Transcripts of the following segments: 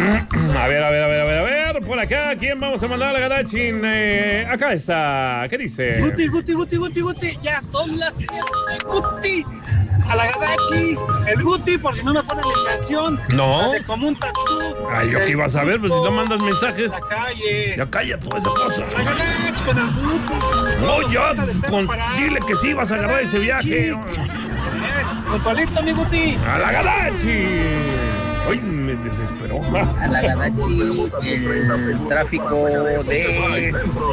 A ver, por acá, ¿quién vamos a mandar a la Gadachin? Acá está, ¿qué dice? Guti, ya son las 7 de Guti. A la Gadachi, el Guti, porque no me ponen la canción. No. De como un tatú. Ay, ¿yo qué iba a saber? Pues si no mandas mensajes. La calle. Ya calla toda esa cosa. La Gadachi con el Guti. No, ya, dile que sí vas a agarrar ese viaje. Puntualito, mi Guti. A la Gadachi. Ay, me desesperó. A la Gadachi, el tráfico de...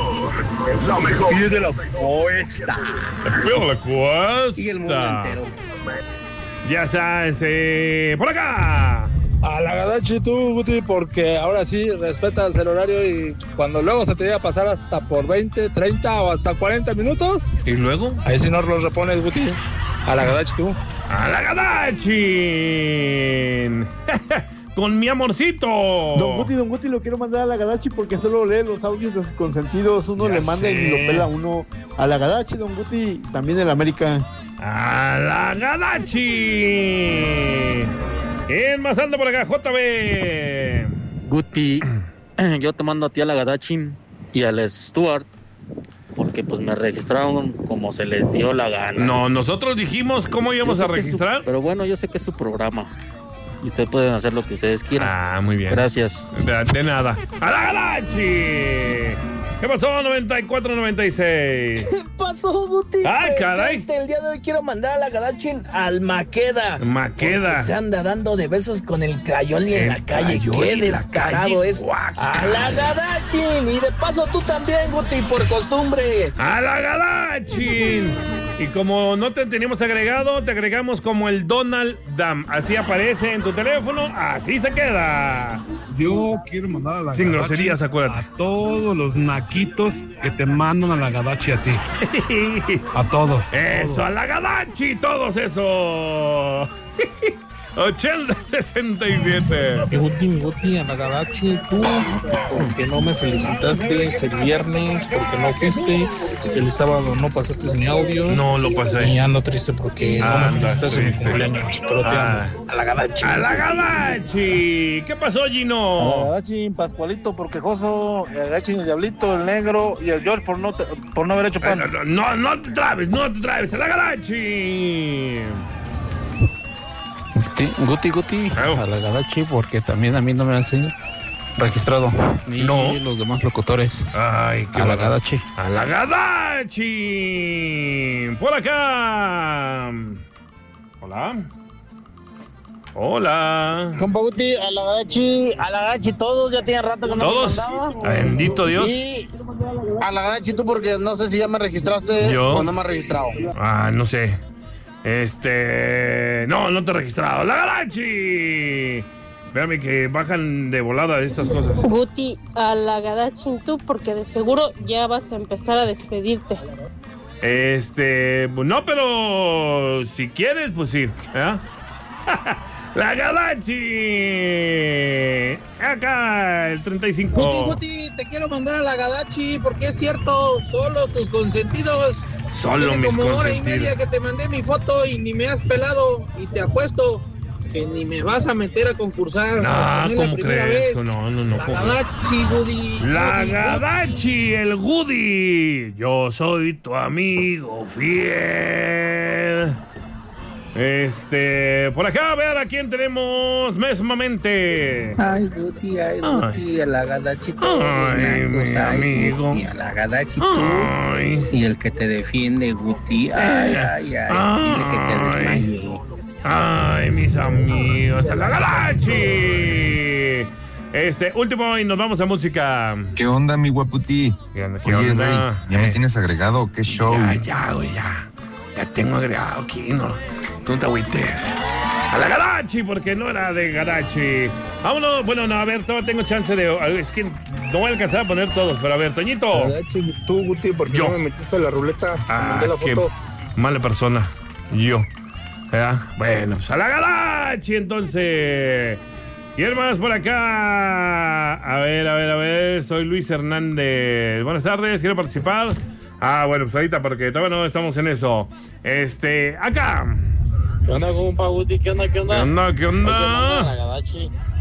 Y de la cuesta. Pero la cuesta. Y el mundo entero. Ya está, por acá. A la Gadachi tú, Guti, porque ahora sí respetas el horario y cuando luego se te llega a pasar hasta por 20, 30 o hasta 40 minutos. ¿Y luego? Ahí sí no los repones, Guti. A la Gadachi tú. ¡A la Gadachin! ¡Con mi amorcito! Don Guti, lo quiero mandar a la Gadachi porque solo lee los audios de sus consentidos. Uno Ya le manda sé. y lo pela uno. A la Gadachi, Don Guti, también en la América. ¡A la Gadachi! ¿Quién más anda por acá? JB. Guti, yo te mando a ti a la Gadachin y al Stuart, porque pues me registraron como se les dio la gana. No, nosotros dijimos cómo íbamos a registrar. Pero bueno, yo sé que es su programa y ustedes pueden hacer lo que ustedes quieran. Ah, muy bien. Gracias. De nada. ¡A la Gadachi! ¿Qué pasó? 94-96. ¿Qué pasó, Guti? ¡Ay, caray! El día de hoy quiero mandar a la Gadachin al Maqueda. Maqueda. Porque se anda dando de besos con el Cayoli en El la calle. Cayoli ¡Qué en la descarado calle, es! guácala. ¡A la Gadachin! Y de paso tú también, Guti, por costumbre. ¡A la Gadachin! Y como no te teníamos agregado, te agregamos como el Donald Dam. Así aparece en tu teléfono, así se queda. Yo quiero mandar a la Sin Gadachi groserías, acuérdate. a todos los naquitos que te mandan a la Gadachi a ti. A todos. Eso, a la Gadachi, todos esos. 80-67. Guti, a la Gadachi tú, porque no me felicitaste el viernes, porque no fuiste, el sábado no pasaste mi audio. No lo pasé. Y ando triste porque no me felicitaste en mi triste. cumpleaños, pero te amo. A la Gadachi. ¡A la Gadachi! ¿Qué pasó, A la Gino? Gadachi, Pascualito por quejoso, el Gadachi, el Diablito, el Negro y el George por no haber hecho pan. No te trabes, ¡a la Gadachi! Guti, a la Gadachi, porque también a mí no me hacen registrado. Ni No. los demás locutores. Ay, qué A la bárbaro. Gadachi. ¡A la Gadachi! ¡Por acá! Hola. Compa Guti, a la Gadachi, todos, ya tiene rato que no ¿Todos? me mandaba. Bendito Dios. Y a la Gadachi tú, porque no sé si ya me registraste ¿Yo? o no me has registrado. Ah, no sé. No te he registrado. ¡La Gadachi! Véame que bajan de volada estas cosas. Guti, a la Gadachin tú, porque de seguro ya vas a empezar a despedirte. No, pero si quieres, pues sí. ¿Eh? ¡La Gadachi! Acá, el 35. Guti, te quiero mandar a la Gadachi, porque es cierto, solo tus consentidos. Solo Tiene mis como hora y consentidos. media que te mandé mi foto y ni me has pelado, y te apuesto que ni me vas a meter a concursar. No, No es la ¿cómo primera crees? vez. No. La ¿cómo? Gadachi, Guti. La Guti, Gadachi, el Goody. Yo soy tu amigo fiel. Por acá, a ver a quién tenemos mesmamente. Ay, Guti, a la Gadachi tú. Ay, mi amigo. Guti, a la Gadachi tú. Ay. Y el que te defiende, Guti. Ay, dile que te desmayé. Ay, mis amigos, a la Gadachi. Último y nos vamos a música. ¿Qué onda, mi guaputi? ¿Qué onda? Oye, Rey, ¿ya me tienes agregado? ¿Qué show? Ya, güey, ya. Ya tengo agregado aquí, no te agüites. A la Gadachi, porque no era de Gadachi. Vámonos, bueno, no, a ver, todavía tengo chance de... Es que no voy a alcanzar a poner todos, pero a ver, Toñito. Gadachi, tú, Guti, porque Yo. no me metiste en la ruleta. Mandé la Qué foto. mala persona. Yo. ¿Verdad? Bueno, pues a la Gadachi, entonces. ¿Quién más por acá? A ver. Soy Luis Hernández. Buenas tardes, ¿quiero participar? Bueno, pues ahorita, porque todavía no estamos en eso. Acá. ¿Qué onda, compa Guti? ¿Qué onda? ¿Qué onda? Oye, manda a la Gadachi